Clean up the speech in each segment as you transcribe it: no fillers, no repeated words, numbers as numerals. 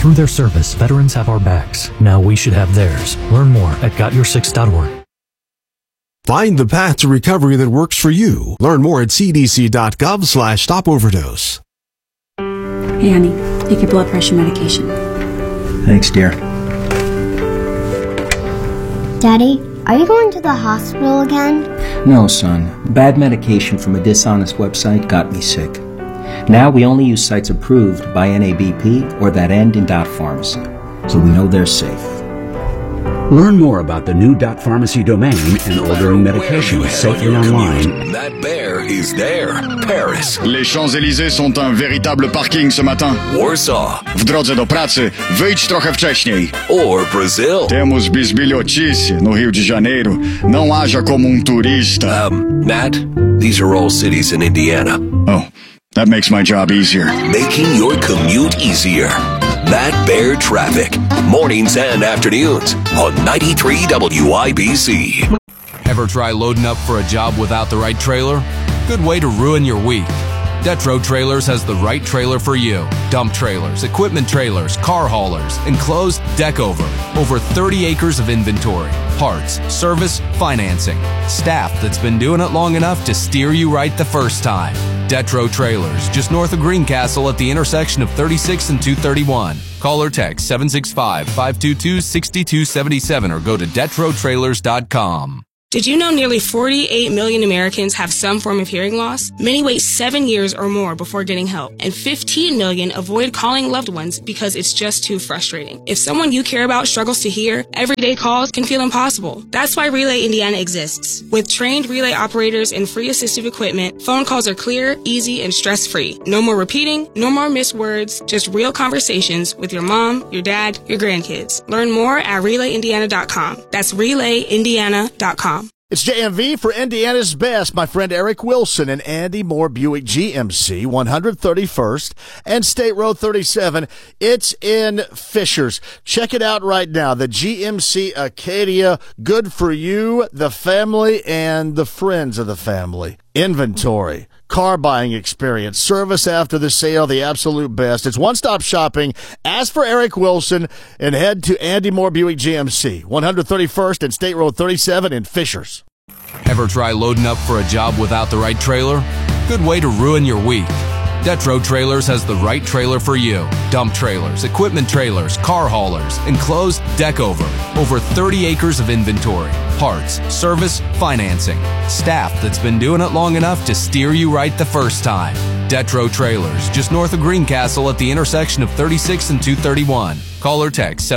Through their service, veterans have our backs. Now we should have theirs. Learn more at gotyoursix.org. Find the path to recovery that works for you. Learn more at cdc.gov/stopoverdose. Hey, honey, take your blood pressure medication. Thanks, dear. Daddy, are you going to the hospital again? No, son. Bad medication from a dishonest website got me sick. Now we only use sites approved by NABP or that end in .pharmacy, so we know they're safe. Learn more about the new .pharmacy domain and ordering medication safely online. That bear is there. Paris. Les Champs-Élysées sont un véritable parking ce matin. Warsaw. W drodze do pracy wyjdź trochę wcześniej. Or Brazil. Temos bisbilhotice no Rio de Janeiro. Não haja como turista. Matt, these are all cities in Indiana. Oh, that makes my job easier. Making your commute easier. Matt Bear Traffic. Mornings and afternoons on 93 WIBC. Ever try loading up for a job without the right trailer? Good way to ruin your week. Detro Trailers has the right trailer for you. Dump trailers, equipment trailers, car haulers, enclosed deck over. Over 30 acres of inventory. Parts, service, financing. Staff that's been doing it long enough to steer you right the first time. Detro Trailers, just north of Greencastle at the intersection of 36 and 231. Call or text 765-522-6277 or go to DetroTrailers.com. Did you know nearly 48 million Americans have some form of hearing loss? Many wait 7 years or more before getting help, and 15 million avoid calling loved ones because it's just too frustrating. If someone you care about struggles to hear, everyday calls can feel impossible. That's why Relay Indiana exists. With trained relay operators and free assistive equipment, phone calls are clear, easy, and stress-free. No more repeating, no more missed words, just real conversations with your mom, your dad, your grandkids. Learn more at RelayIndiana.com. That's RelayIndiana.com. It's JMV for Indiana's Best. My friend Eric Wilson and Andy Moore Buick GMC, 131st and State Road 37. It's in Fishers. Check it out right now. The GMC Acadia, good for you, the family, and the friends of the family. Inventory, car buying experience, service after the sale, the absolute best. It's one-stop shopping. Ask for Eric Wilson and head to Andy Moore Buick GMC, 131st and State Road 37 in Fishers. Ever try loading up for a job without the right trailer? Good way to ruin your week. Detro Trailers has the right trailer for you. Dump trailers, equipment trailers, car haulers, enclosed deck over. Over 30 acres of inventory. Parts, service, financing. Staff that's been doing it long enough to steer you right the first time. Detro Trailers, just north of Greencastle at the intersection of 36 and 231. Call or text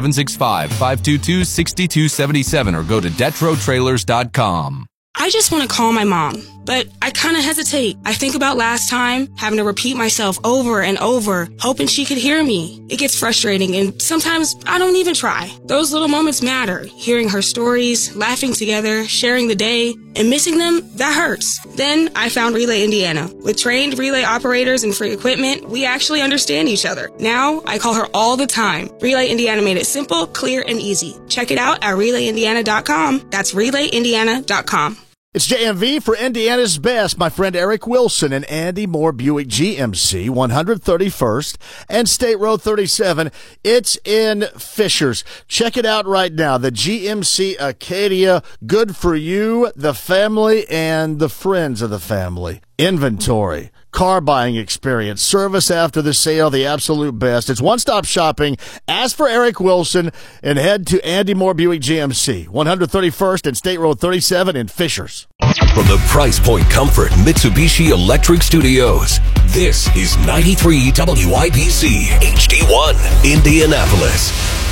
765-522-6277 or go to DetroTrailers.com. I just want to call my mom, but I kind of hesitate. I think about last time, having to repeat myself over and over, hoping she could hear me. It gets frustrating, and sometimes I don't even try. Those little moments matter. Hearing her stories, laughing together, sharing the day, and missing them, that hurts. Then I found Relay Indiana. With trained relay operators and free equipment, we actually understand each other. Now, I call her all the time. Relay Indiana made it simple, clear, and easy. Check it out at RelayIndiana.com. That's RelayIndiana.com. It's JMV for Indiana's Best. My friend Eric Wilson and Andy Moore Buick GMC, 131st and State Road 37. It's in Fishers. Check it out right now. The GMC Acadia, good for you, the family, and the friends of the family. Inventory, car buying experience, service after the sale, the absolute best. It's one-stop shopping. Ask for Eric Wilson and head to Andy Moore Buick GMC, 131st and State Road 37 in Fishers. From the Price Point Comfort Mitsubishi Electric Studios, this is 93 WIBC HD1 Indianapolis.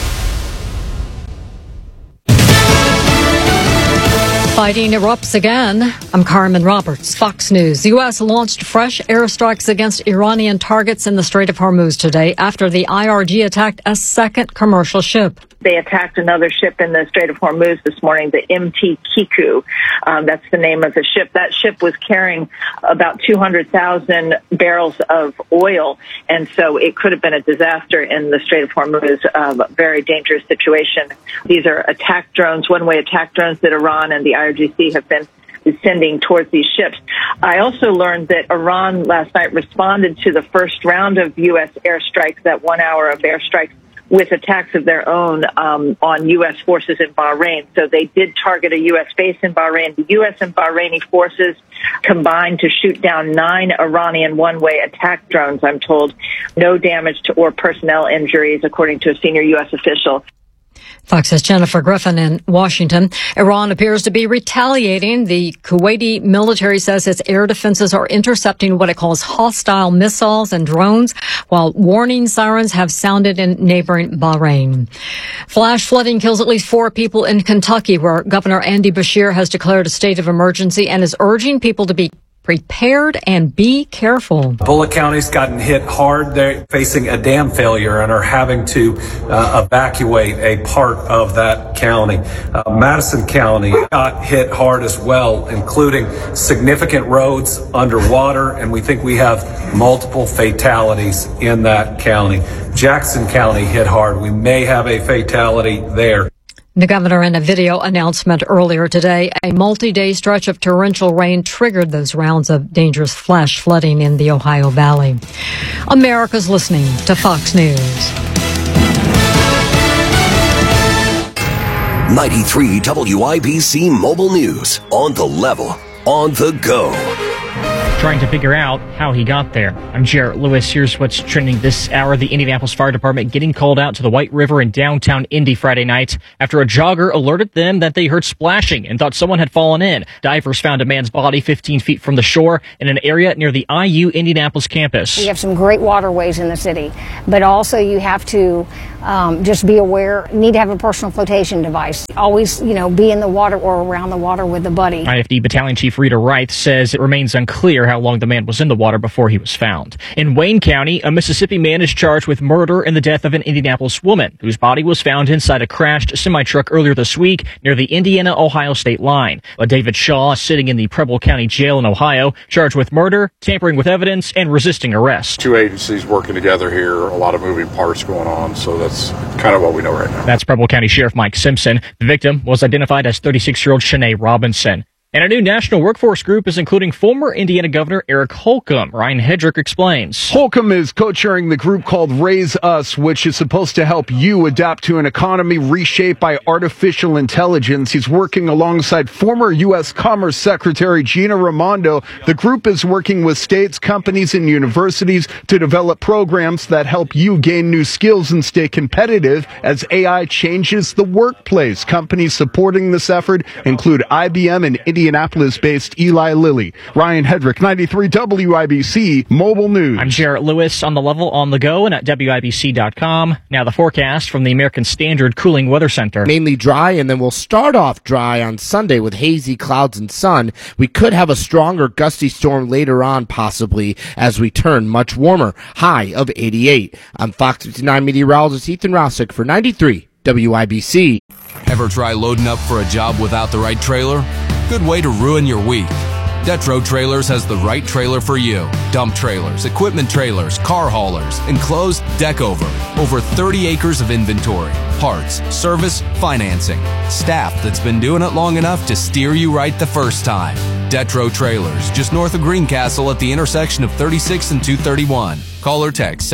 Fighting erupts again. I'm Carmen Roberts, Fox News. The U.S. launched fresh airstrikes against Iranian targets in the Strait of Hormuz today after the IRG attacked a second commercial ship. They attacked another ship in the Strait of Hormuz this morning, the MT Kiku. That's the name of the ship. That ship was carrying about 200,000 barrels of oil, and so it could have been a disaster in the Strait of Hormuz, a very dangerous situation. These are attack drones, one-way attack drones that Iran and the IRGC have been sending towards these ships. I also learned that Iran last night responded to the first round of U.S. airstrikes, that 1 hour of airstrikes, with attacks of their own on U.S. forces in Bahrain. So they did target a U.S. base in Bahrain. The U.S. and Bahraini forces combined to shoot down 9 Iranian one-way attack drones, I'm told. No damage to or personnel injuries, according to a senior U.S. official. Fox's Jennifer Griffin in Washington. Iran appears to be retaliating. The Kuwaiti military says its air defenses are intercepting what it calls hostile missiles and drones, while warning sirens have sounded in neighboring Bahrain. Flash flooding kills at least 4 people in Kentucky, where Governor Andy Beshear has declared a state of emergency and is urging people to be prepared and be careful. Bullitt County's gotten hit hard. They're facing a dam failure and are having to evacuate a part of that county. Madison County got hit hard as well, including significant roads underwater, and we think we have multiple fatalities in that county. Jackson County hit hard. We may have a fatality there. The governor, in a video announcement earlier today, a multi-day stretch of torrential rain triggered those rounds of dangerous flash flooding in the Ohio Valley. America's listening to Fox News. 93 WIBC Mobile News. On the level, on the go. Trying to figure out how he got there. I'm Jarrett Lewis. Here's what's trending this hour. The Indianapolis Fire Department getting called out to the White River in downtown Indy Friday night after a jogger alerted them that they heard splashing and thought someone had fallen in. Divers found a man's body 15 feet from the shore in an area near the IU Indianapolis campus. We have some great waterways in the city, but also you have to just be aware, need to have a personal flotation device. Always, be in the water or around the water with a buddy. IFD Battalion Chief Rita Wright says it remains unclear how long the man was in the water before he was found. In Wayne County, a Mississippi man is charged with murder in the death of an Indianapolis woman whose body was found inside a crashed semi-truck earlier this week near the Indiana-Ohio state line. David Shaw is sitting in the Preble County Jail in Ohio, charged with murder, tampering with evidence, and resisting arrest. 2 agencies working together here, a lot of moving parts going on, so that's kind of what we know right now. That's Preble County Sheriff Mike Simpson. The victim was identified as 36-year-old Shanae Robinson. And a new national workforce group is including former Indiana Governor Eric Holcomb. Ryan Hedrick explains. Holcomb is co-chairing the group called Raise Us, which is supposed to help you adapt to an economy reshaped by artificial intelligence. He's working alongside former U.S. Commerce Secretary Gina Raimondo. The group is working with states, companies, and universities to develop programs that help you gain new skills and stay competitive as AI changes the workplace. Companies supporting this effort include IBM and Indianapolis-based Eli Lilly. Ryan Hedrick, 93 WIBC Mobile News. I'm Jarrett Lewis, on the level, on the go, and at WIBC.com. Now the forecast from the American Standard Cooling Weather Center. Mainly dry, and then we'll start off dry on Sunday with hazy clouds and sun. We could have a stronger gusty storm later on, possibly, as we turn much warmer. High of 88. I'm Fox 59 meteorologist Ethan Rossick for 93 WIBC. Ever try loading up for a job without the right trailer? Good way to ruin your week. Detro Trailers has the right trailer for you. Dump trailers, equipment trailers, car haulers, enclosed deck over 30 acres of inventory, parts, service, financing, staff that's been doing it long enough to steer you right the first time. Detro Trailers, just north of Greencastle at the intersection of 36 and 231. Call or text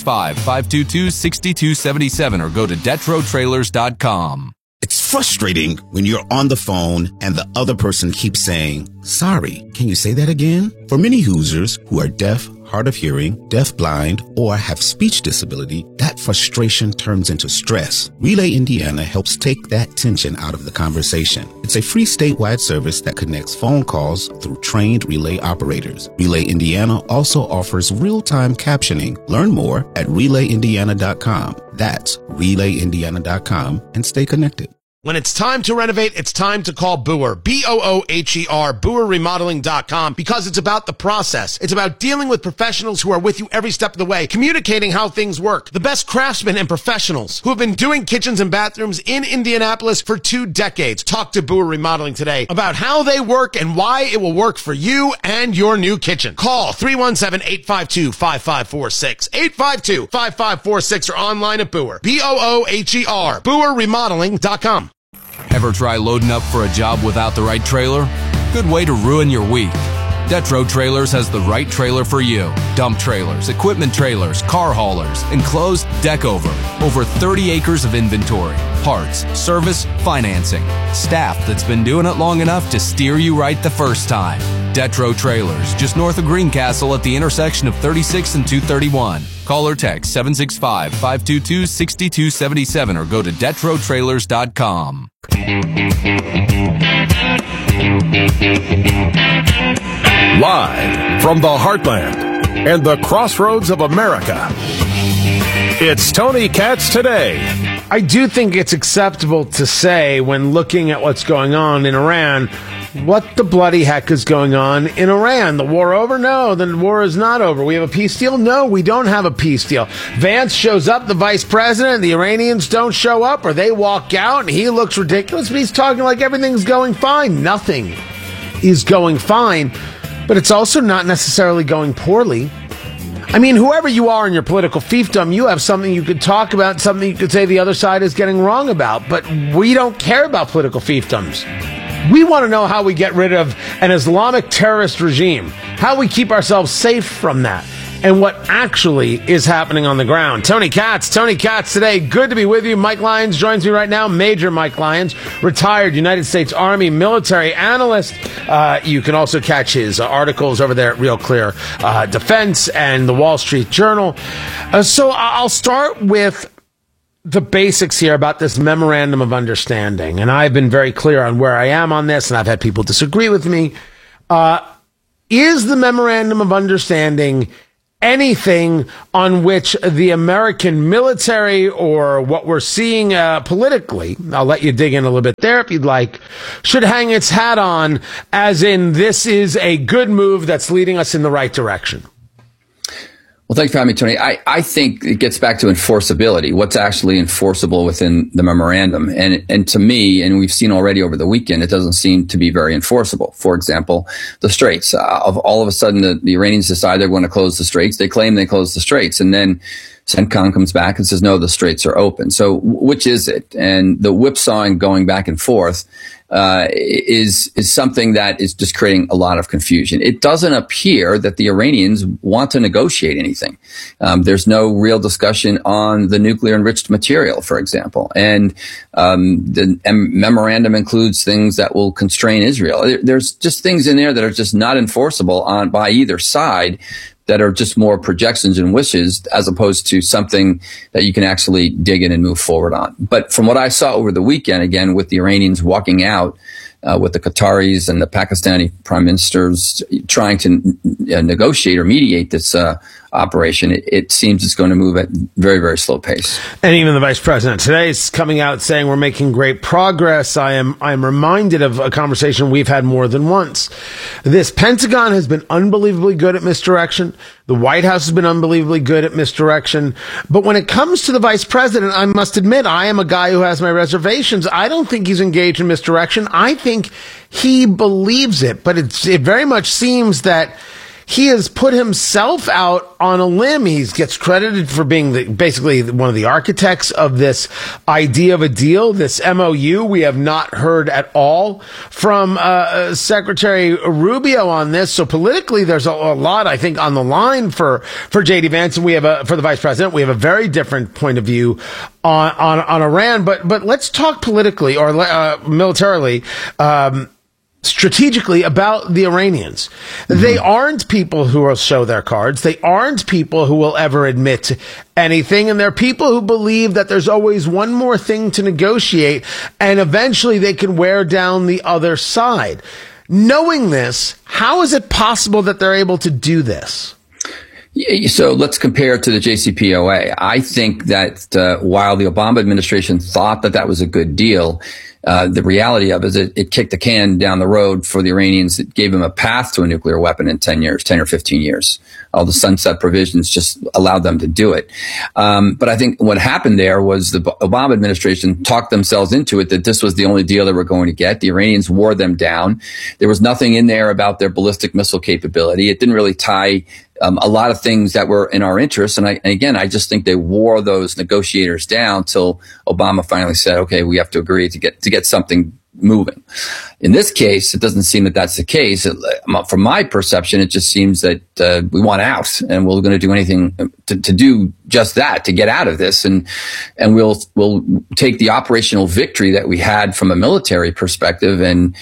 765-522-6277 or go to DetroTrailers.com. It's frustrating when you're on the phone and the other person keeps saying, sorry, can you say that again? For many Hoosiers who are deaf, hard of hearing, deafblind, or have speech disability, that frustration turns into stress. Relay Indiana helps take that tension out of the conversation. It's a free statewide service that connects phone calls through trained relay operators. Relay Indiana also offers real-time captioning. Learn more at RelayIndiana.com. That's RelayIndiana.com and stay connected. When it's time to renovate, it's time to call Booher, B-O-O-H-E-R, BooherRemodeling.com, because it's about the process. It's about dealing with professionals who are with you every step of the way, communicating how things work. The best craftsmen and professionals who have been doing kitchens and bathrooms in Indianapolis for 2 decades. Talk to Booher Remodeling today about how they work and why it will work for you and your new kitchen. Call 317-852-5546, 852-5546, or online at Booher, B-O-O-H-E-R, BooherRemodeling.com. Ever try loading up for a job without the right trailer? Good way to ruin your week. Detro Trailers has the right trailer for you. Dump trailers, equipment trailers, car haulers, enclosed, deck over. Over 30 acres of inventory, parts, service, financing. Staff that's been doing it long enough to steer you right the first time. Detro Trailers, just north of Greencastle at the intersection of 36 and 231. Call or text 765-522-6277 or go to DetroTrailers.com. Live from the heartland and the crossroads of America, it's Tony Katz Today. I do think it's acceptable to say, when looking at what's going on in Iran, what the bloody heck is going on in Iran? The war over? No, the war is not over. We have a peace deal? No, we don't have a peace deal. Vance shows up, the vice president, the Iranians don't show up, or they walk out, and he looks ridiculous, but he's talking like everything's going fine. Nothing is going fine, but it's also not necessarily going poorly. I mean, whoever you are in your political fiefdom, you have something you could talk about, something you could say the other side is getting wrong about, but we don't care about political fiefdoms. We want to know how we get rid of an Islamic terrorist regime, how we keep ourselves safe from that, and what actually is happening on the ground. Tony Katz Today. Good to be with you. Mike Lyons joins me right now. Major Mike Lyons, retired United States Army military analyst. You can also catch his articles over there at Real Clear Defense and the Wall Street Journal. So I'll start with the basics here about this memorandum of understanding. And I've been very clear on where I am on this, and I've had people disagree with me. Is the memorandum of understanding anything on which the American military, or what we're seeing politically, I'll let you dig in a little bit there if you'd like, should hang its hat on, as in this is a good move that's leading us in the right direction? Well, thanks for having me, Tony. I think it gets back to enforceability. What's actually enforceable within the memorandum? And to me, and we've seen already over the weekend, it doesn't seem to be very enforceable. For example, the Straits. All of a sudden, the Iranians decide they're going to close the Straits. They claim they closed the Straits. And then CENTCOM comes back and says, no, the Straits are open. So which is it? And the whipsawing going back and forth is something that is just creating a lot of confusion. It doesn't appear that the Iranians want to negotiate anything. There's no real discussion on the nuclear enriched material, for example. And the memorandum includes things that will constrain Israel. There's just things in there that are just not enforceable by either side, that are just more projections and wishes, as opposed to something that you can actually dig in and move forward on. But from what I saw over the weekend, again, with the Iranians walking out, with the Qataris and the Pakistani prime ministers trying to negotiate or mediate this operation, it seems it's going to move at very, very slow pace. And even the vice president today is coming out saying we're making great progress. I am reminded of a conversation we've had more than once. This Pentagon has been unbelievably good at misdirection. The White House has been unbelievably good at misdirection. But when it comes to the vice president, I must admit, I am a guy who has my reservations. I don't think he's engaged in misdirection. I think he believes it, but it very much seems that he has put himself out on a limb. He gets credited for being basically one of the architects of this idea of a deal, this MOU. We have not heard at all from Secretary Rubio on this. So politically, there's a lot, I think, on the line for J.D. Vance, and we have for the vice president. We have a very different point of view on Iran. But let's talk politically or militarily. Strategically about the Iranians. Mm-hmm. They aren't people who will show their cards. They aren't people who will ever admit anything. And they're people who believe that there's always one more thing to negotiate, and eventually they can wear down the other side. Knowing this, how is it possible that they're able to do this? So let's compare it to the JCPOA. I think that while the Obama administration thought that was a good deal, the reality of it is it kicked the can down the road for the Iranians. It gave them a path to a nuclear weapon in 10 or 15 years. All the sunset provisions just allowed them to do it. But I think what happened there was the Obama administration talked themselves into it, that this was the only deal they were going to get. The Iranians wore them down. There was nothing in there about their ballistic missile capability. It didn't really tie a lot of things that were in our interest. And I just think they wore those negotiators down till Obama finally said, okay, we have to agree to get something moving. In this case, it doesn't seem that that's the case. From my perception, it just seems that we want out, and we're going to do anything to do just that, to get out of this, and we'll take the operational victory that we had from a military perspective and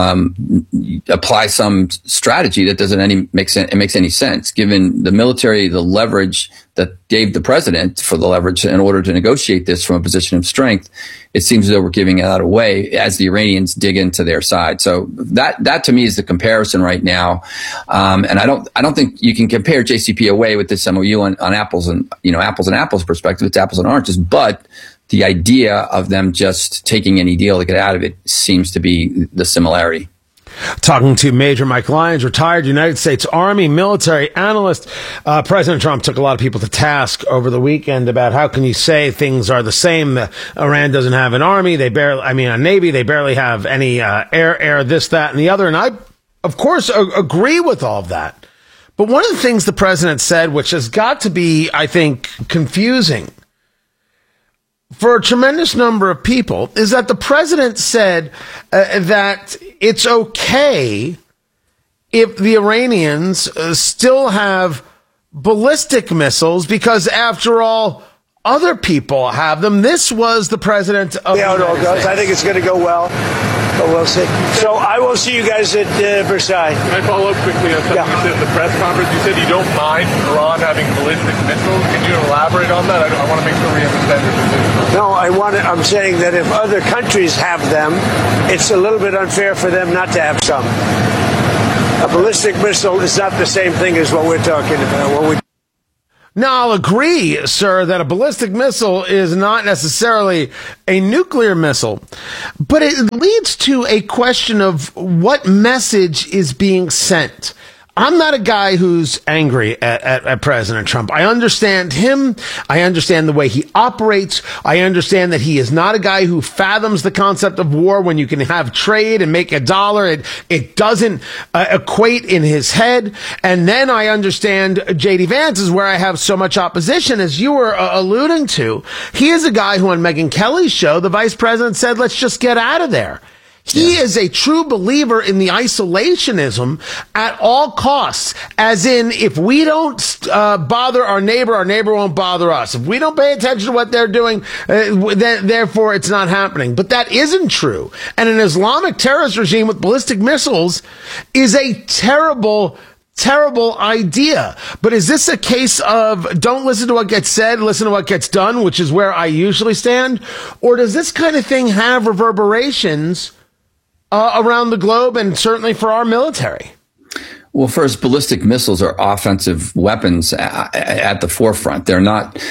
apply some strategy that doesn't make any sense, given the military, the leverage that gave the president for the leverage in order to negotiate this from a position of strength. It seems as though we're giving that away as the Iranians dig into their side. So that to me is the comparison right now. And I don't think you can compare JCPOA with this MOU on apples and apples perspective. It's apples and oranges, but the idea of them just taking any deal to get out of it seems to be the similarity. Talking to Major Mike Lyons, retired United States Army military analyst. President Trump took a lot of people to task over the weekend about how can you say things are the same. Iran doesn't have an army. A navy. They barely have any air, this, that, and the other. And I, of course, agree with all of that. But one of the things the president said, which has got to be, I think, confusing for a tremendous number of people, is that the president said that it's okay if the Iranians still have ballistic missiles because, after all, other people have them. This was the president of how it all goes. I think it's going to go well, but we'll see. So I will see you guys at Versailles. Can I follow up quickly on something you said in the press conference? You said you don't mind Iran having ballistic missiles. Can you elaborate on that? I want to make sure we understand your position. No, I'm saying that if other countries have them, it's a little bit unfair for them not to have some. A ballistic missile is not the same thing as what we're talking about. Now, I'll agree, sir, that a ballistic missile is not necessarily a nuclear missile, but it leads to a question of what message is being sent. I'm not a guy who's angry at President Trump. I understand him. I understand the way he operates. I understand that he is not a guy who fathoms the concept of war when you can have trade and make a dollar. It doesn't equate in his head. And then I understand J.D. Vance is where I have so much opposition, as you were alluding to. He is a guy who on Megyn Kelly's show, the vice president said, let's just get out of there. He is a true believer in the isolationism at all costs, as in, if we don't bother our neighbor won't bother us. If we don't pay attention to what they're doing, therefore it's not happening. But that isn't true. And an Islamic terrorist regime with ballistic missiles is a terrible idea. But is this a case of don't listen to what gets said, listen to what gets done, which is where I usually stand? Or does this kind of thing have reverberations around the globe, and certainly for our military? Well, first, ballistic missiles are offensive weapons at the forefront. They're not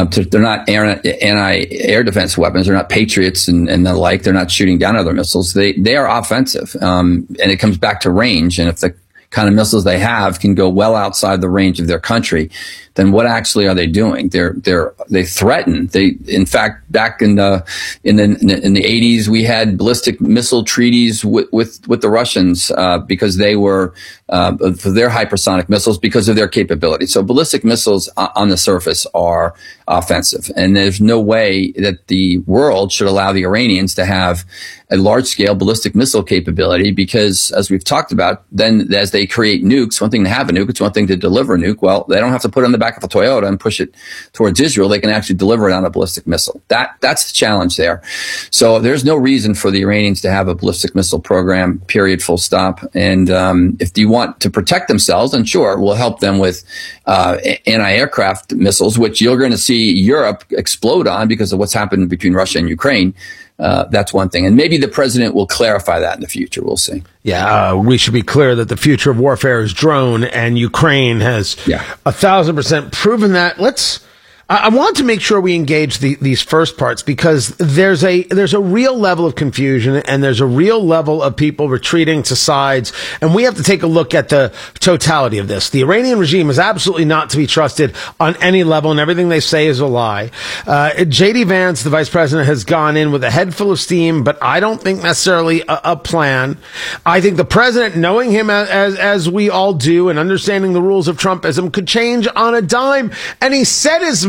anti-air defense weapons. They're not Patriots and the like. They're not shooting down other missiles. They are offensive, and it comes back to range. And if the kind of missiles they have can go well outside the range of their country, then what actually are they doing? They threaten. In fact, back in the 80s, we had ballistic missile treaties with the Russians because they were for their hypersonic missiles because of their capability. So ballistic missiles on the surface are offensive, and there's no way that the world should allow the Iranians to have a large-scale ballistic missile capability, because, as we've talked about, then as they create nukes, one thing to have a nuke, it's one thing to deliver a nuke. Well, they don't have to put it on the back of a Toyota and push it towards Israel. They can actually deliver it on a ballistic missile. That's the challenge there. So there's no reason for the Iranians to have a ballistic missile program, period, full stop. And if you want to protect themselves, then sure, we'll help them with anti-aircraft missiles, which you're going to see Europe explode on because of what's happened between Russia and Ukraine. That's one thing. And maybe the president will clarify that in the future. We'll see. Yeah, we should be clear that the future of warfare is drone, and Ukraine has 1,000% proven that. I want to make sure we engage these first parts, because there's a real level of confusion, and there's a real level of people retreating to sides, and we have to take a look at the totality of this. The Iranian regime is absolutely not to be trusted on any level, and everything they say is a lie. J.D. Vance, the vice president, has gone in with a head full of steam, but I don't think necessarily a plan. I think the president, knowing him as we all do, and understanding the rules of Trumpism, could change on a dime, and he said as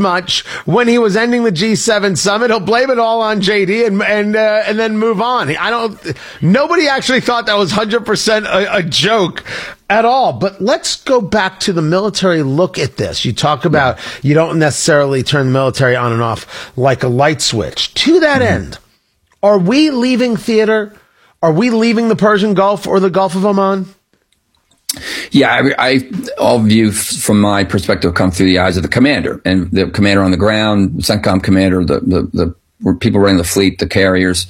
much when he was ending the G7 summit. He'll blame it all on JD and then move on. Nobody actually thought that was 100% a joke at all. But let's go back to the military look at this. You talk about you don't necessarily turn the military on and off like a light switch. To that end, are we leaving theater? Are we leaving the Persian Gulf or the Gulf of Oman? Yeah, all view from my perspective come through the eyes of the commander, and the commander on the ground, CENTCOM commander, the people running the fleet, the carriers.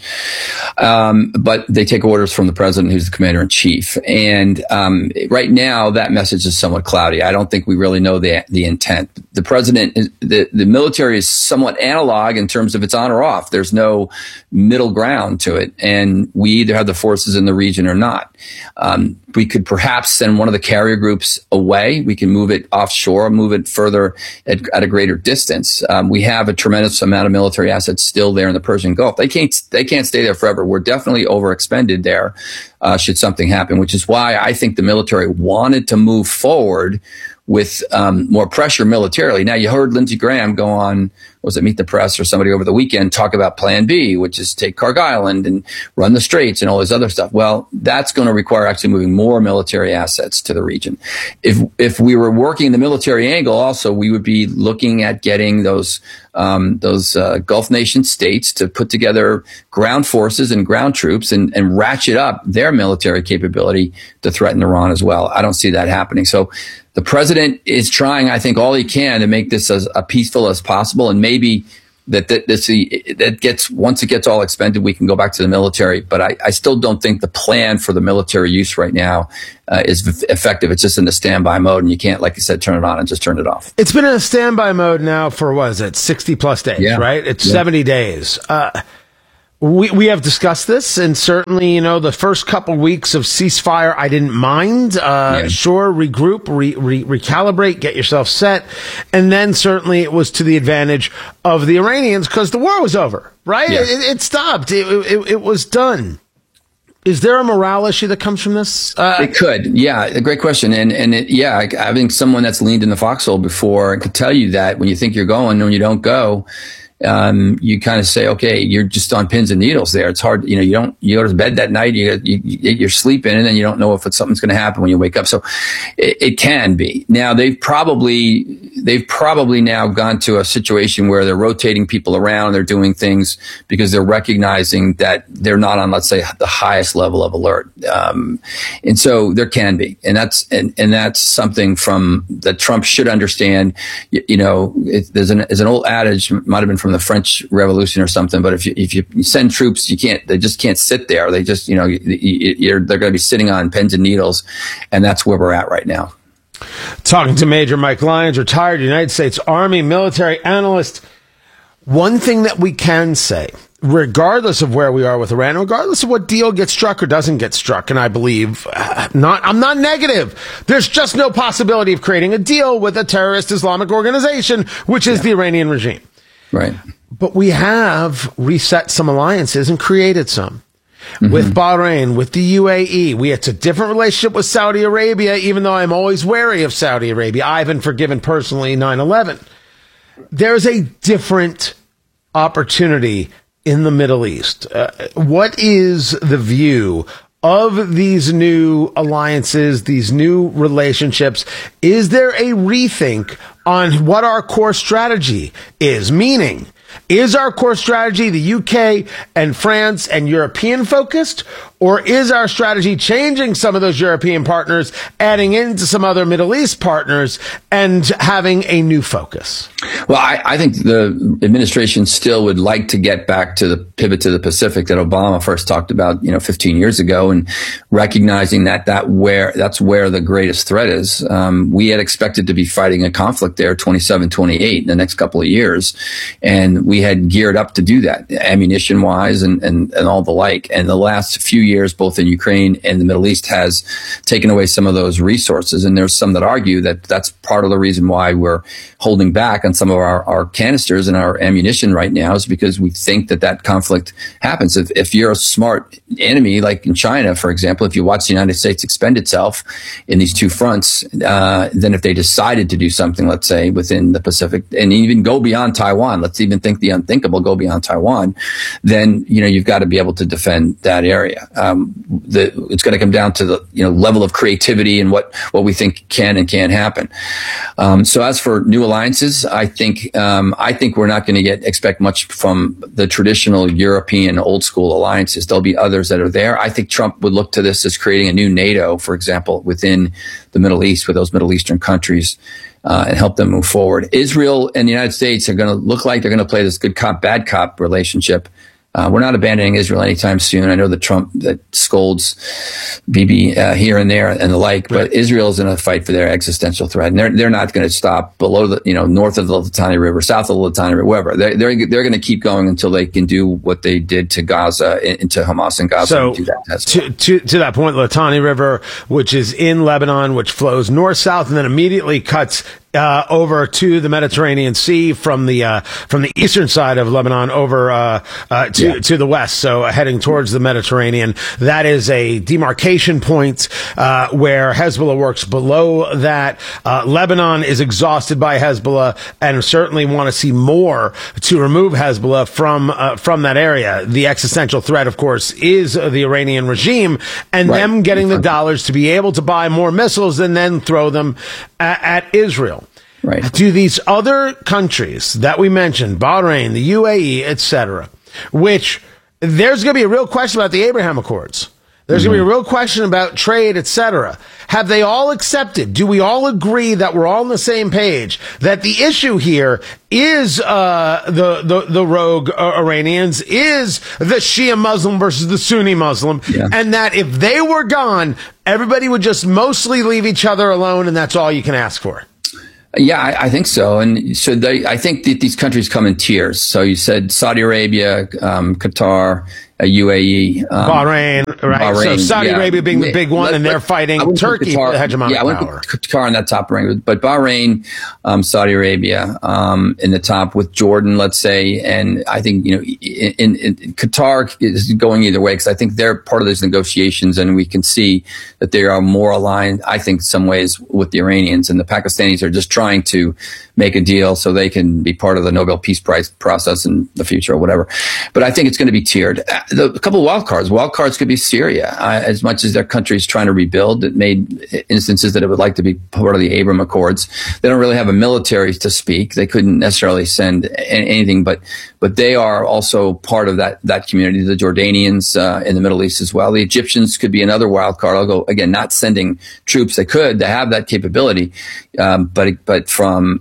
But they take orders from the president, who's the commander in chief. And right now, that message is somewhat cloudy. I don't think we really know the intent. The president, the military is somewhat analog in terms of it's on or off. There's no middle ground to it. And we either have the forces in the region or not. We could perhaps send one of the carrier groups away. We can move it offshore, move it further at a greater distance. We have a tremendous amount of military assets still there in the Persian Gulf. They can't stay there forever. We're definitely overexpended there, should something happen, which is why I think the military wanted to move forward with more pressure militarily. Now, you heard Lindsey Graham go on, was it Meet the Press or somebody over the weekend, talk about Plan B, which is take Kharg Island and run the Straits and all this other stuff. Well, that's going to require actually moving more military assets to the region. If we were working the military angle also, we would be looking at getting those Gulf nation states to put together ground forces and ground troops and ratchet up their military capability to threaten Iran as well. I don't see that happening. So the president is trying, I think, all he can to make this as peaceful as possible, and maybe that gets, once it gets all expended, we can go back to the military. But I still don't think the plan for the military use right now is effective. It's just in the standby mode, and you can't, like you said, turn it on and just turn it off. It's been in a standby mode now for, what is it, 60 plus days, right? It's 70 days. We have discussed this, and certainly, the first couple weeks of ceasefire, I didn't mind. Sure, regroup, recalibrate, get yourself set. And then certainly it was to the advantage of the Iranians because the war was over, right? Yeah. It stopped. It was done. Is there a morale issue that comes from this? It could. Yeah, a great question. Having someone that's leaned in the foxhole before could tell you that when you think you're going, when you don't go, you kind of say, okay, you're just on pins and needles there. It's hard. You go to bed that night, you're sleeping, and then you don't know if something's going to happen when you wake up. So it can be. Now they've probably now gone to a situation where they're rotating people around. They're doing things because they're recognizing that they're not on, let's say, the highest level of alert. And so there can be, and that's something that Trump should understand. There's an old adage, might have been from the French Revolution or something, but if you send troops, they just can't sit there. They just, they're going to be sitting on pins and needles, and that's where we're at right now. Talking to Major Mike Lyons, retired United States Army military analyst. One thing that we can say, regardless of where we are with Iran, regardless of what deal gets struck or doesn't get struck, and I believe I'm not negative. There's just no possibility of creating a deal with a terrorist Islamic organization, which is the Iranian regime. Right. But we have reset some alliances and created some. With Bahrain, with the UAE. It's a different relationship with Saudi Arabia, even though I'm always wary of Saudi Arabia. I haven't forgiven personally 9/11. There's a different opportunity in the Middle East. What is the view of these new alliances, these new relationships? Is there a rethink on what our core strategy is? Meaning, is our core strategy the UK and France and European focused, or is our strategy changing some of those European partners, adding into some other Middle East partners, and having a new focus? Well, I think the administration still would like to get back to the pivot to the Pacific that Obama first talked about, 15 years ago, and recognizing that's where the greatest threat is. We had expected to be fighting a conflict there 27, 28 in the next couple of years. And we had geared up to do that, ammunition wise and all the like. And the last few years, both in Ukraine and the Middle East, has taken away some of those resources. And there's some that argue that that's part of the reason why we're holding back on some of our canisters and our ammunition right now, is because we think that conflict happens. If you're a smart enemy, like in China, for example, if you watch the United States expend itself in these two fronts, then if they decided to do something, let's say within the Pacific, and even go beyond Taiwan, let's even think the unthinkable, go beyond Taiwan, then you've got to be able to defend that area. It's going to come down to the level of creativity and what we think can and can't happen. So as for new alliances, I think we're not going to expect much from the traditional European old school alliances. There'll be others that are there. I think Trump would look to this as creating a new NATO, for example, within the Middle East with those Middle Eastern countries, and help them move forward. Israel and the United States are going to look like they're going to play this good cop, bad cop relationship. We're not abandoning Israel anytime soon. I know that Trump that scolds Bibi here and there and the like, but Israel is in a fight for their existential threat, and they're not going to stop below the north of the Litani River, south of the Litani River, wherever. They're going to keep going until they can do what they did to Gaza, into Hamas in Gaza. So to that point, Litani River, which is in Lebanon, which flows north south and then immediately cuts over to the Mediterranean Sea from the eastern side of Lebanon over to the west, so heading towards the Mediterranean. That is a demarcation point where Hezbollah works below that. Lebanon is exhausted by Hezbollah and certainly want to see more to remove Hezbollah from that area. The existential threat, of course, is the Iranian regime and them getting the dollars to be able to buy more missiles and then throw them at Israel. Right. Do these other countries that we mentioned, Bahrain, the UAE, etc., which there's going to be a real question about the Abraham Accords. There's going to be a real question about trade, etc. Have they all accepted? Do we all agree that we're all on the same page? That the issue here is the rogue Iranians, is the Shia Muslim versus the Sunni Muslim, and that if they were gone, everybody would just mostly leave each other alone, and that's all you can ask for. Yeah, I think so. And so I think that these countries come in tiers. So you said Saudi Arabia, Qatar, UAE, Bahrain, right? Bahrain, so Saudi Arabia being the big one, and they're fighting Turkey for the hegemonic power. I went Qatar in that top rank, but Bahrain, Saudi Arabia in the top with Jordan, let's say, and I think in Qatar is going either way because I think they're part of those negotiations, and we can see that they are more aligned, I think, some ways with the Iranians, and the Pakistanis are just trying to make a deal so they can be part of the Nobel Peace Prize process in the future or whatever. But I think it's going to be tiered. A couple of wild cards. Wild cards could be Syria. As much as their country is trying to rebuild, it made instances that it would like to be part of the Abraham Accords. They don't really have a military to speak. They couldn't necessarily send anything, but they are also part of that community. The Jordanians in the Middle East as well. The Egyptians could be another wild card. Although again, not sending troops, they have that capability, but from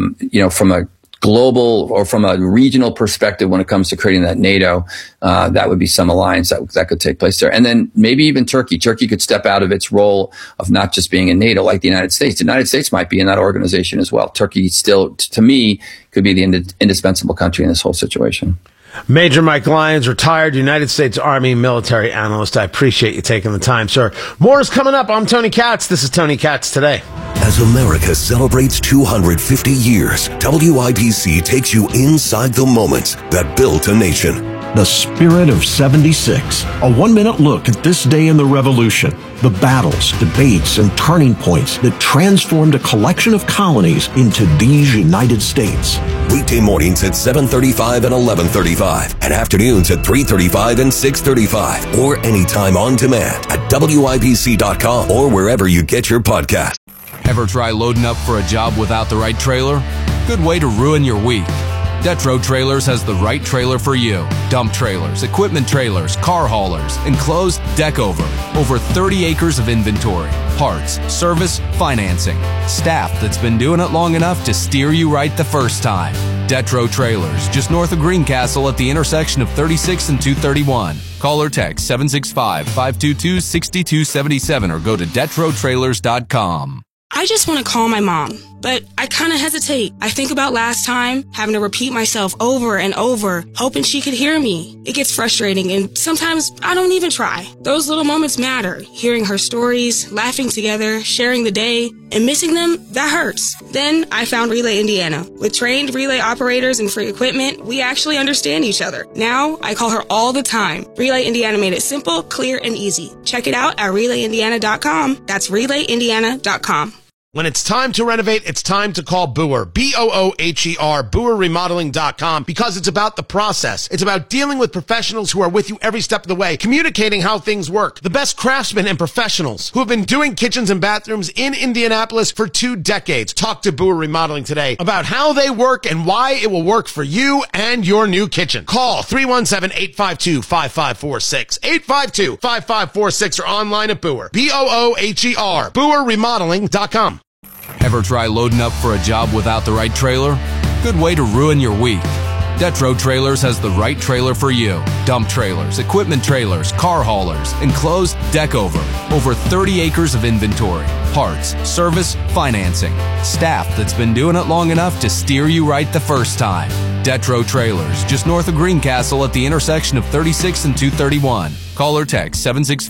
a global or from a regional perspective, when it comes to creating that NATO, that would be some alliance that could take place there. And then maybe even Turkey. Turkey could step out of its role of not just being in NATO like the United States. The United States might be in that organization as well. Turkey still, to me, could be the indispensable country in this whole situation. Major Mike Lyons, retired United States Army military analyst. I appreciate you taking the time, sir. More is coming up. I'm Tony Katz. This is Tony Katz Today. As America celebrates 250 years, WIBC takes you inside the moments that built a nation. The Spirit of 76. A 1-minute look at this day in the Revolution. The battles, debates, and turning points that transformed a collection of colonies into these United States. Weekday mornings at 7:35 and 11:35, and afternoons at 3:35 and 6:35, or anytime on demand at WIBC.com or wherever you get your podcast. Ever try loading up for a job without the right trailer? Good way to ruin your week. Detro Trailers has the right trailer for you. Dump trailers, equipment trailers, car haulers, enclosed, deck over. Over 30 acres of inventory, parts, service, financing. Staff that's been doing it long enough to steer you right the first time. Detro Trailers, just north of Greencastle at the intersection of 36 and 231. Call or text 765-522-6277 or go to DetroTrailers.com. I just want to call my mom. but I kind of hesitate. I think about last time, having to repeat myself over and over, hoping she could hear me. It gets frustrating, and sometimes I don't even try. Those little moments matter. Hearing her stories, laughing together, sharing the day, and missing them, that hurts. Then I found Relay Indiana. With trained relay operators and free equipment, we actually understand each other. Now, I call her all the time. Relay Indiana made it simple, clear, and easy. Check it out at RelayIndiana.com. That's RelayIndiana.com. When it's time to renovate, it's time to call Booher. B-O-O-H-E-R, BooherRemodeling.com, because it's about the process. It's about dealing with professionals who are with you every step of the way, communicating how things work. The best craftsmen and professionals who have been doing kitchens and bathrooms in Indianapolis for 2 decades. Talk to Booher Remodeling today about how they work and why it will work for you and your new kitchen. Call 317-852-5546, 852-5546, or online at Booher. B-O-O-H-E-R, BooherRemodeling.com. Ever try loading up for a job without the right trailer? Good way to ruin your week. Detro Trailers has the right trailer for you. Dump trailers, equipment trailers, car haulers, enclosed deck over. Over 30 acres of inventory. Parts, service, financing. Staff that's been doing it long enough to steer you right the first time. Detro Trailers, just north of Greencastle at the intersection of 36 and 231. Call or text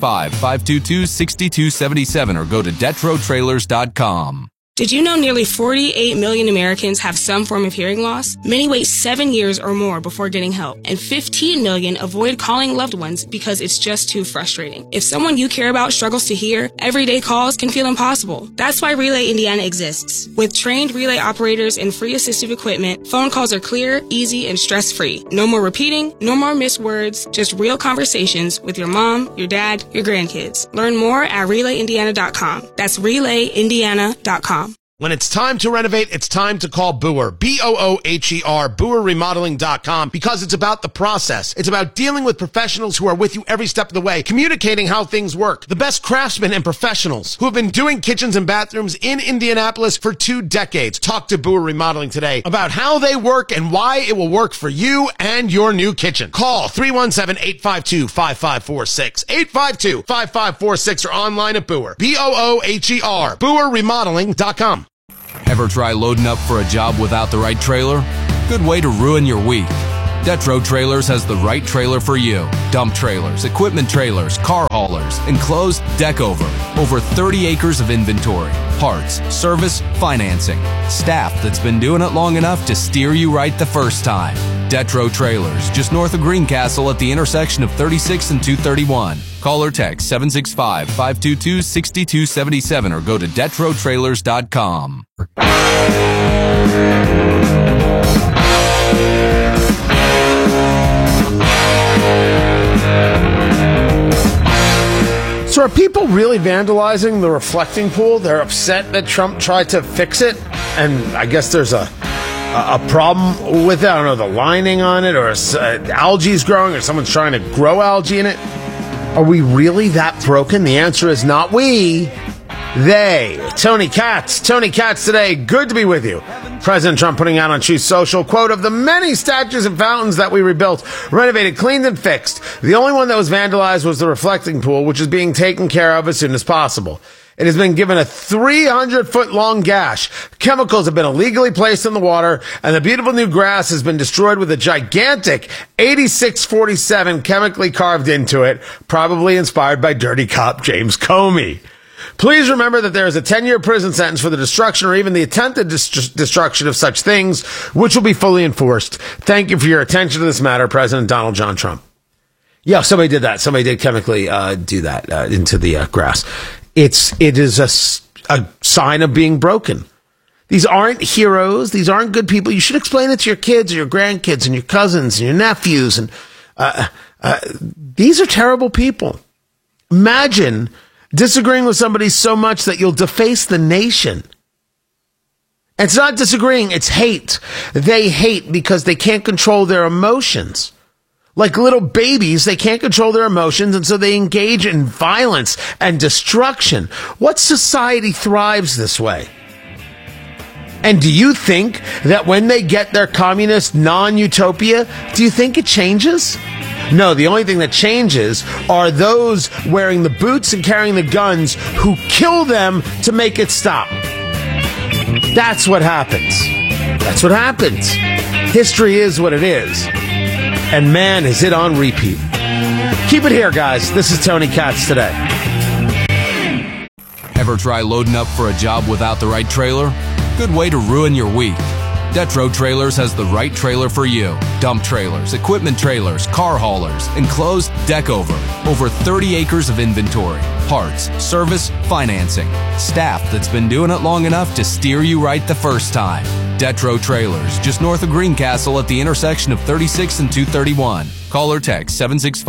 765-522-6277 or go to DetroTrailers.com. Did you know nearly 48 million Americans have some form of hearing loss? Many wait 7 years or more before getting help, and 15 million avoid calling loved ones because it's just too frustrating. If someone you care about struggles to hear, everyday calls can feel impossible. That's why Relay Indiana exists. With trained relay operators and free assistive equipment, phone calls are clear, easy, and stress-free. No more repeating, no more missed words, just real conversations with your mom, your dad, your grandkids. Learn more at RelayIndiana.com. That's RelayIndiana.com. When it's time to renovate, it's time to call Booher. B-O-O-H-E-R, BooherRemodeling.com, because it's about the process. It's about dealing with professionals who are with you every step of the way, communicating how things work. The best craftsmen and professionals who have been doing kitchens and bathrooms in Indianapolis for 2 decades. Talk to Booher Remodeling today about how they work and why it will work for you and your new kitchen. Call 317-852-5546, 852-5546, or online at Booher. B-O-O-H-E-R, BooherRemodeling.com. Ever try loading up for a job without the right trailer? Good way to ruin your week. Detro Trailers has the right trailer for you. Dump trailers, equipment trailers, car haulers, enclosed deck over. Over 30 acres of inventory. Parts, service, financing. Staff that's been doing it long enough to steer you right the first time. Detro Trailers, just north of Greencastle at the intersection of 36 and 231. Call or text 765-522-6277 or go to DetroTrailers.com. So are people really vandalizing the reflecting pool? They're upset that Trump tried to fix it, and I guess there's a problem with it. I don't know, the lining on it, or algae's growing, or someone's trying to grow algae in it. Are we really that broken? The answer is not we, they. Tony Katz today, good to be with you. President Trump putting out on Truth Social, quote, of the many statues and fountains that we rebuilt, renovated, cleaned, and fixed, the only one that was vandalized was the reflecting pool, which is being taken care of as soon as possible. It has been given a 300-foot-long gash. Chemicals have been illegally placed in the water, and the beautiful new grass has been destroyed with a gigantic 8647 chemically carved into it, probably inspired by dirty cop James Comey. Please remember that there is a 10-year prison sentence for the destruction or even the attempted destruction of such things, which will be fully enforced. Thank you for your attention to this matter, President Donald John Trump. Yeah, somebody did that. Somebody did chemically do that into the grass. It is a sign of being broken. These aren't heroes. These aren't good people. You should explain it to your kids or your grandkids and your cousins and your nephews. And these are terrible people. Imagine disagreeing with somebody so much that you'll deface the nation. It's not disagreeing, it's hate. They hate because they can't control their emotions. Like little babies, they can't control their emotions, and so they engage in violence and destruction. What society thrives this way? And do you think that when they get their communist non-utopia, do you think it changes? No, the only thing that changes are those wearing the boots and carrying the guns who kill them to make it stop. That's what happens. That's what happens. History is what it is. And man, is it on repeat. Keep it here, guys. This is Tony Katz today. Ever try loading up for a job without the right trailer? Good way to ruin your week. Detro Trailers has the right trailer for you. Dump trailers, equipment trailers, car haulers, enclosed, deck over. Over 30 acres of inventory. Parts, service, financing. Staff that's been doing it long enough to steer you right the first time. Detro Trailers, just north of Greencastle at the intersection of 36 and 231. Call or text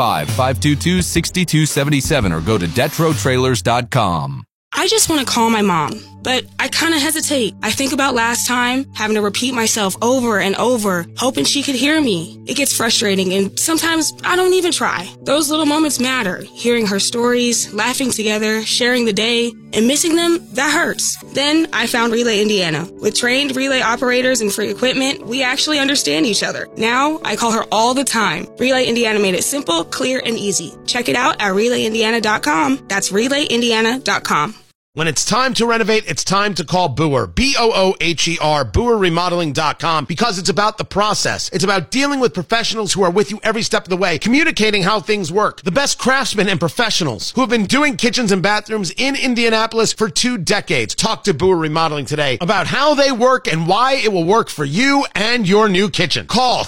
765-522-6277 or go to DetroTrailers.com. I just want to call my mom, but I kind of hesitate. I think about last time, having to repeat myself over and over, hoping she could hear me. It gets frustrating, and sometimes I don't even try. Those little moments matter. Hearing her stories, laughing together, sharing the day, and missing them, that hurts. Then I found Relay Indiana. With trained relay operators and free equipment, we actually understand each other. Now, I call her all the time. Relay Indiana made it simple, clear, and easy. Check it out at RelayIndiana.com. That's RelayIndiana.com. When it's time to renovate, it's time to call Booher. B-O-O-H-E-R, BooherRemodeling.com, because it's about the process. It's about dealing with professionals who are with you every step of the way, communicating how things work. The best craftsmen and professionals who have been doing kitchens and bathrooms in Indianapolis for 2 decades. Talk to Booher Remodeling today about how they work and why it will work for you and your new kitchen. Call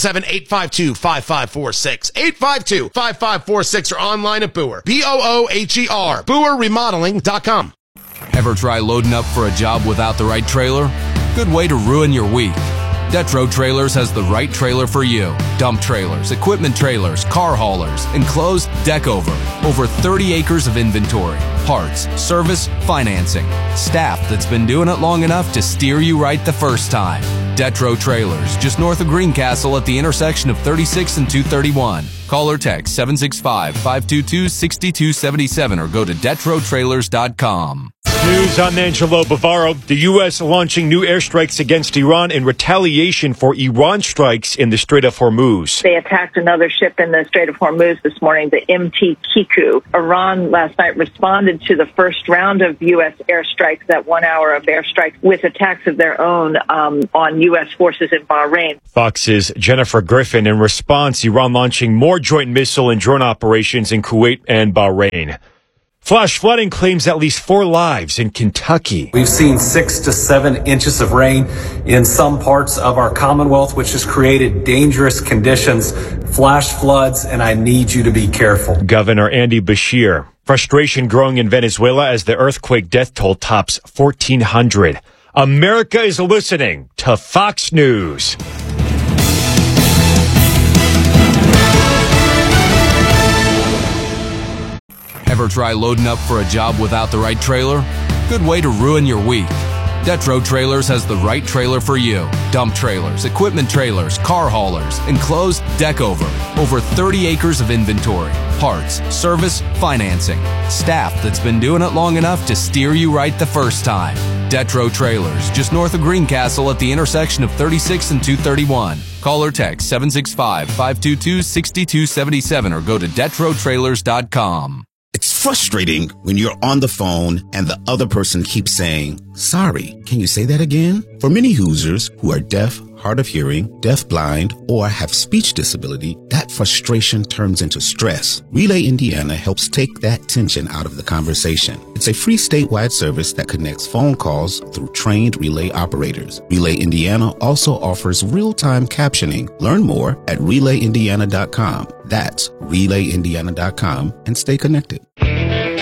317-852-5546, 852-5546, or online at Booher. B-O-O-H-E-R, BooherRemodeling.com. Ever try loading up for a job without the right trailer? Good way to ruin your week. Detro Trailers has the right trailer for you. Dump trailers, equipment trailers, car haulers, enclosed, deck over. Over 30 acres of inventory. Parts, service, financing. Staff that's been doing it long enough to steer you right the first time. Detro Trailers, just north of Greencastle at the intersection of 36 and 231. Call or text 765-522-6277 or go to DetroTrailers.com. News, I'm Angelo Bavaro. The U.S. launching new airstrikes against Iran in retaliation for Iran strikes in the Strait of Hormuz. They attacked another ship in the Strait of Hormuz this morning, the MT Kiku. Iran last night responded to the first round of U.S. airstrikes, that 1 hour of airstrikes, with attacks of their own on U.S. forces in Bahrain. Fox's Jennifer Griffin. In response, Iran launching more joint missile and drone operations in Kuwait and Bahrain. Flash flooding claims at least 4 lives in Kentucky. We've seen 6 to 7 inches of rain in some parts of our Commonwealth, which has created dangerous conditions, flash floods, and I need you to be careful. Governor Andy Beshear. Frustration growing in Venezuela as the earthquake death toll tops 1,400. America is listening to Fox News. Ever try loading up for a job without the right trailer? Good way to ruin your week. Detro Trailers has the right trailer for you. Dump trailers, equipment trailers, car haulers, enclosed, deck over. Over 30 acres of inventory. Parts, service, financing. Staff that's been doing it long enough to steer you right the first time. Detro Trailers, just north of Greencastle at the intersection of 36 and 231. Call or text 765-522-6277 or go to DetroTrailers.com. It's frustrating when you're on the phone and the other person keeps saying, sorry, can you say that again? For many Hoosiers who are deaf, hard of hearing, deafblind, or have speech disability, that frustration turns into stress. Relay Indiana helps take that tension out of the conversation. It's a free statewide service that connects phone calls through trained relay operators. Relay Indiana also offers real-time captioning. Learn more at RelayIndiana.com. That's RelayIndiana.com and stay connected.